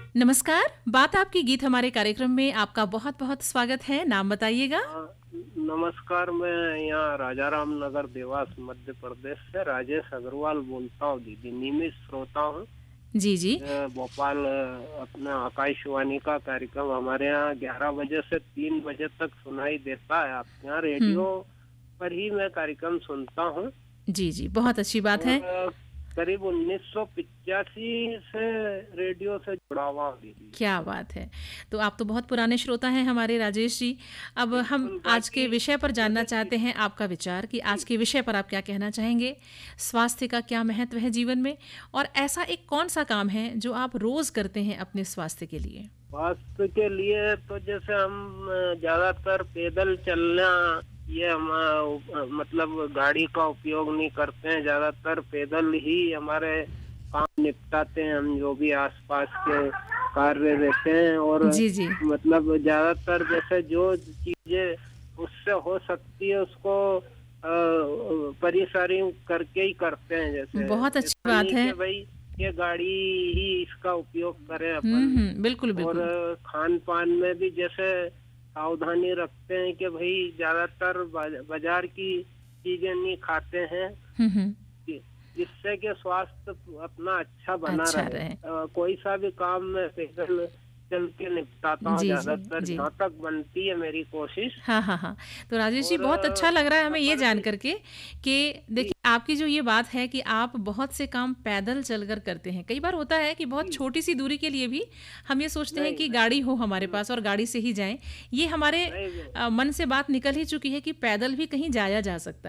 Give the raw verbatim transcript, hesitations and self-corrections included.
नमस्कार, बात आपकी गीत हमारे कार्यक्रम में आपका बहुत-बहुत स्वागत है। नाम बताइएगा? हाँ, नमस्कार। मैं यहाँ राजाराम नगर देवास मध्य प्रदेश से राजेश अग्रवाल बोलता हूँ दीदी, नियमित श्रोता हूँ। जी, जी। अ, भोपाल अ, अपना आकाशवाणी का कार्यक्रम हमारे यहाँ ग्यारह बजे से तीन बजे तक सुनाई देता है। आपके यहाँ हुँ। रेडियो पर ही मैं कार्यक्रम सुनता हूँ जी, जी, बहुत अच्छी बात और है। अ, करीब उन्नीस सौ पिचासी से रेडियो से जुड़ा हुआ हूँ दीदी। क्या बात है! तो आप तो बहुत पुराने श्रोता हैं हमारे राजेश जी। अब हम बिल्कुल, आज के बाकी विषय पर जानना जैसे कि चाहते हैं आपका विचार कि जी, आज के विषय पर आप क्या कहना चाहेंगे? स्वास्थ्य का क्या महत्व है जीवन में? और ऐसा एक कौन-सा काम है जो आप रोज़ करते हैं अपने स्वास्थ्य के लिए? स्वास्थ्य के लिए तो जैसे हम अ, ज्यादातर पैदल चलना, ये हम अ, मतलब गाड़ी का उपयोग नहीं करते हैं। ज्यादातर पैदल ही हमारे काम निपटाते हैं, हम जो भी आसपास के कार्य रहते हैं। और जी, जी। मतलब ज्यादातर जैसे जो चीजें उससे हो सकती है उसको अ, परिसारी करके ही करते हैं। जैसे बहुत अच्छी ऐसा बात नहीं है। कि भाई ये गाड़ी ही इसका उपयोग करें हुँ, अपन। हुँ। बिल्कुल, और बिल्कुल। खान पान में भी जैसे सावधानी रखते हैं कि भाई ज्यादातर बाज- बाजार की चीजें नहीं खाते हैं, हुँ, हुँ। कि- जिससे कि स्वास्थ्य अपना अच्छा बना अच्छा रहे। रहे। अ, कोई सा भी काम मैं पैदल चल के निपटाता हूँ जी, जी, ज्यादातर, जी। जहाँ तक बनती है मेरी कोशिश। हाँ, हाँ, हाँ। तो राजेश जी और बहुत अ, अच्छा लग रहा है हमें ये सफर जान भी कर के कि जी देखिए आपकी जो ये बात है कि आप बहुत से काम पैदल चलकर करते हैं। कई बार होता है कि बहुत जी छोटी-सी दूरी के लिए भी हम ये सोचते हैं नहीं कि नहीं गाड़ी हो हमारे हम्म, पास और गाड़ी से ही जाएँ। ये हमारे नहीं अ, मन से बात निकल ही चुकी है कि पैदल भी कहीं जाया जा सकता है।